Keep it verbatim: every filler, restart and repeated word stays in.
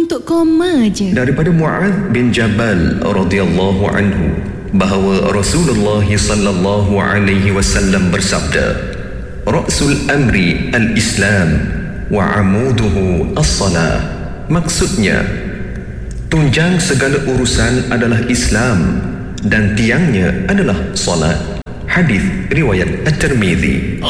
untuk koma je. Daripada Mu'adz bin Jabal radhiyallahu anhu bahawa Rasulullah sallallahu alaihi wasallam bersabda, Ra'sul amri al-Islam wa amuduhu as-salah. Maksudnya, tunjang segala urusan adalah Islam dan tiangnya adalah salat. Hadis riwayat At-Tirmizi.